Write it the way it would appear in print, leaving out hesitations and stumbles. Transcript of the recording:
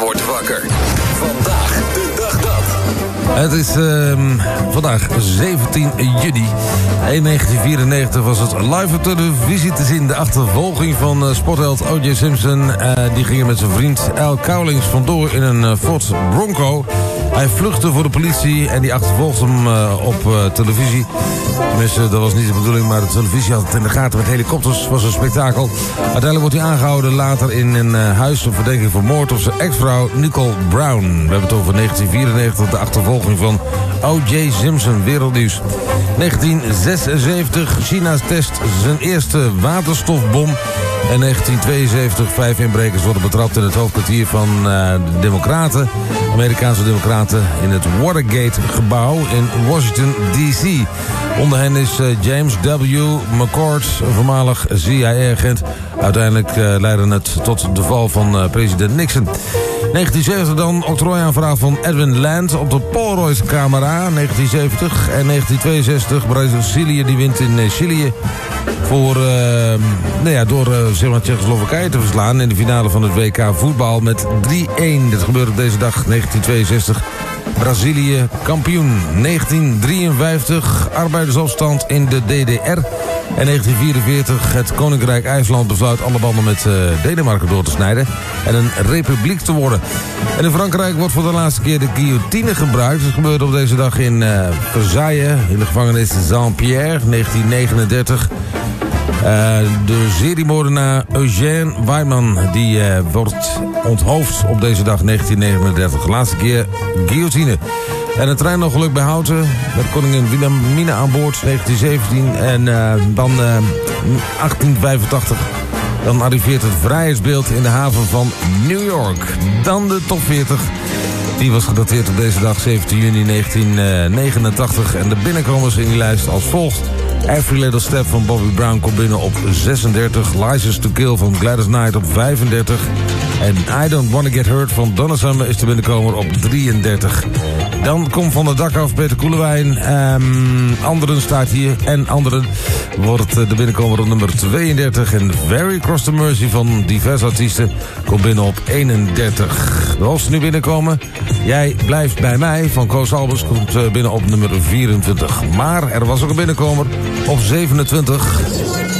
wordt wakker. Vandaag de dag dat. Het is vandaag 17 juni. In 1994 was het live op televisie te zien. De achtervolging van sportheld O.J. Simpson. Die ging met zijn vriend Al Cowlings vandoor in een Ford Bronco. Hij vluchtte voor de politie en die achtervolgde hem op televisie. Tenminste, dat was niet de bedoeling, maar de televisie had het in de gaten met helikopters. Het was een spektakel. Uiteindelijk wordt hij aangehouden later in een huis op verdenking van moord op zijn ex-vrouw Nicole Brown. We hebben het over 1994, de achtervolging van O.J. Simpson, wereldnieuws. 1976, China test zijn eerste waterstofbom. En 1972, 5 inbrekers worden betrapt in het hoofdkwartier van de Democraten. Amerikaanse Democraten in het Watergate-gebouw in Washington, D.C. Onder hen is James W. McCord, een voormalig CIA-agent. Uiteindelijk leidde het tot de val van president Nixon. 1970 dan, octrooiaanvraag van Edwin Land op de Polaroid-camera, 1970. En 1962, Brazilië die wint in Chilië voor, door Tsjechoslowakije te verslaan in de finale van het WK voetbal met 3-1. Dit gebeurde op deze dag, 1962. Brazilië kampioen. 1953, arbeidersopstand in de DDR. En 1944, het Koninkrijk IJsland besluit alle banden met Denemarken door te snijden en een republiek te worden. En in Frankrijk wordt voor de laatste keer de guillotine gebruikt. Dat gebeurde op deze dag in Versailles, in de gevangenis Saint-Pierre, 1939. De seriemoordenaar Eugène Weimann die wordt onthoofd op deze dag 1939. De laatste keer guillotine. En een treinongeluk bij Houten met koningin Wilhelmina aan boord 1917 en dan 1885. Dan arriveert het vrijheidsbeeld in de haven van New York. Dan de top 40. Die was gedateerd op deze dag 17 juni 1989. En de binnenkomers in die lijst als volgt. Every Little Step van Bobby Brown komt binnen op 36. License to Kill van Gladys Knight op 35. En I Don't Wanna Get Hurt van Donna Summer is de binnenkomer op 33. Dan komt van de dak af Peter Koelewijn. Anderen staat hier. En anderen wordt de binnenkomer op nummer 32. En Very Cross the Mercy van diverse artiesten komt binnen op 31. De hoogste nu binnenkomen. Jij blijft bij mij van Koos Albers komt binnen op nummer 24. Maar er was ook een binnenkomer op 27.